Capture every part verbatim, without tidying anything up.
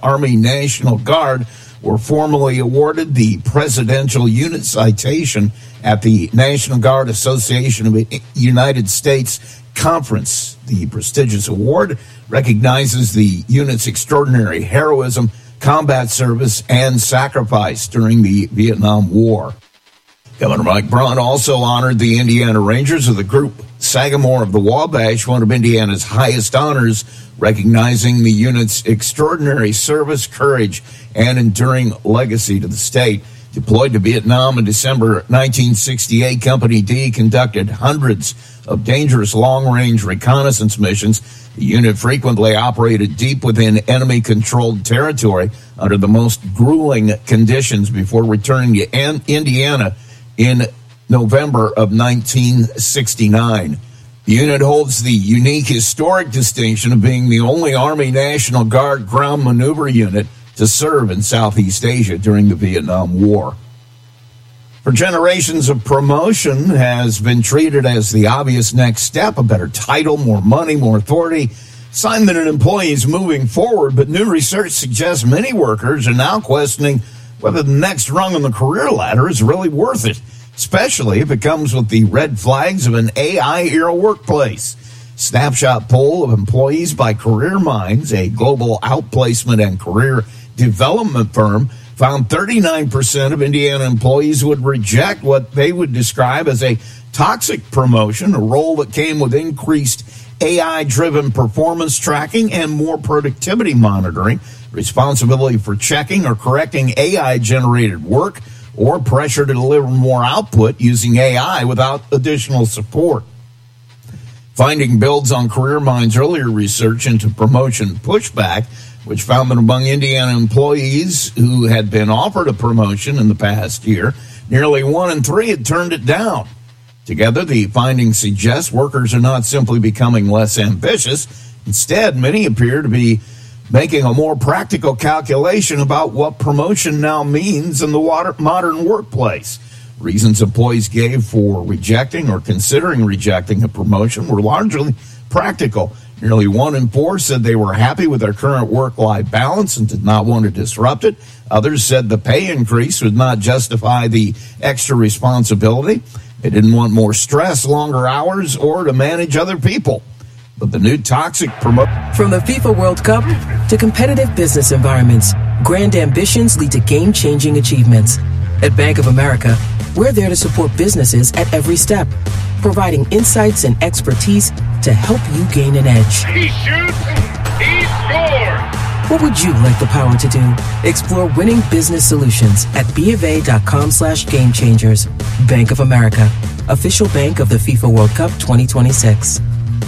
Army National Guard were formally awarded the Presidential Unit Citation at the National Guard Association of the United States Conference. The prestigious award recognizes the unit's extraordinary heroism, combat service, and sacrifice during the Vietnam War. Governor Mike Braun also honored the Indiana Rangers of the group Sagamore of the Wabash, one of Indiana's highest honors, recognizing the unit's extraordinary service, courage, and enduring legacy to the state. Deployed to Vietnam in December nineteen sixty-eight, Company D conducted hundreds of dangerous long-range reconnaissance missions. The unit frequently operated deep within enemy-controlled territory under the most grueling conditions before returning to Indiana in November of nineteen sixty-nine. The unit holds the unique historic distinction of being the only Army National Guard ground maneuver unit to serve in Southeast Asia during the Vietnam War. For generations of promotion has been treated as the obvious next step, a better title, more money, more authority, sign that an employee is moving forward, but new research suggests many workers are now questioning whether the next rung on the career ladder is really worth it, especially if it comes with the red flags of an A I-era workplace. Snapshot poll of employees by Career Minds, a global outplacement and career development firm, found thirty-nine percent of Indiana employees would reject what they would describe as a toxic promotion, a role that came with increased A I-driven performance tracking and more productivity monitoring, responsibility for checking or correcting A I-generated work, or pressure to deliver more output using A I without additional support. Finding builds on Career Minds' earlier research into promotion pushback, which found that among Indiana employees who had been offered a promotion in the past year, nearly one in three had turned it down. Together, the findings suggest workers are not simply becoming less ambitious. Instead, many appear to be making a more practical calculation about what promotion now means in the modern workplace. Reasons employees gave for rejecting or considering rejecting a promotion were largely practical. Nearly one in four said they were happy with their current work-life balance and did not want to disrupt it. Others said the pay increase would not justify the extra responsibility. They didn't want more stress, longer hours, or to manage other people. But the new toxic promotion... From the FIFA World Cup to competitive business environments, grand ambitions lead to game-changing achievements. At Bank of America, we're there to support businesses at every step, providing insights and expertise to help you gain an edge. He shoots, he scores! What would you like the power to do? Explore winning business solutions at BofA.com slash game changers. Bank of America, official bank of the FIFA World Cup twenty twenty-six.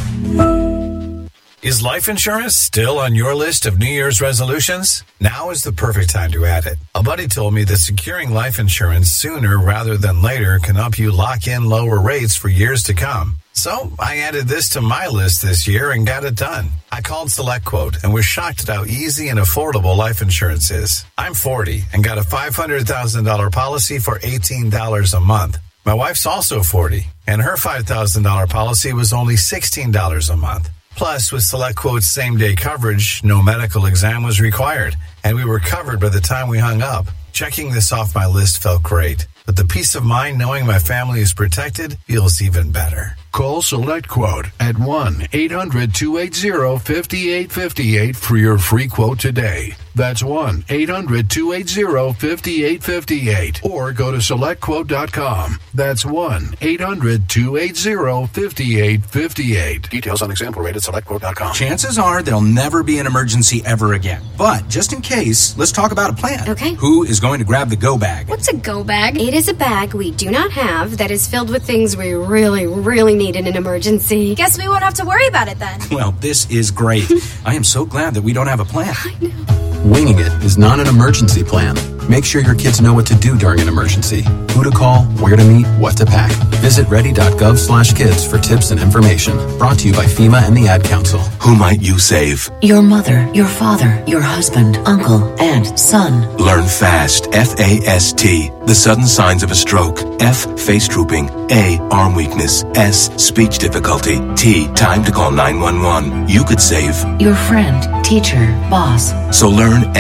Is life insurance still on your list of New Year's resolutions? Now is the perfect time to add it. A buddy told me that securing life insurance sooner rather than later can help you lock in lower rates for years to come. So I added this to my list this year and got it done. I called SelectQuote and was shocked at how easy and affordable life insurance is. I'm forty and got a five hundred thousand dollars policy for eighteen dollars a month. My wife's also forty, and her five thousand dollars policy was only sixteen dollars a month. Plus, with SelectQuote's same-day coverage, no medical exam was required, and we were covered by the time we hung up. Checking this off my list felt great, but the peace of mind knowing my family is protected feels even better. Call SelectQuote at one eight hundred two eight zero five eight five eight for your free quote today. That's one eight hundred two eight zero five eight five eight. Or go to select quote dot com. That's one eight hundred two eight zero five eight five eight. Details on example rate at select quote dot com. Chances are there'll never be an emergency ever again. But just in case, let's talk about a plan. Okay. Who is going to grab the go bag? What's a go bag? It is a bag we do not have that is filled with things we really, really need in an emergency. Guess we won't have to worry about it then. Well, this is great. I am so glad that we don't have a plan. I know. Winging it is not an emergency plan. Make sure your kids know what to do during an emergency. Who to call, where to meet, what to pack. Visit ready.gov slash kids for tips and information. Brought to you by FEMA and the Ad Council. Who might you save? Your mother, your father, your husband, uncle, aunt, son. Learn FAST, F A S T. The sudden signs of a stroke. F, face drooping. A, arm weakness. S, speech difficulty. T, time to call nine one one. You could save your friend, teacher, boss. So learn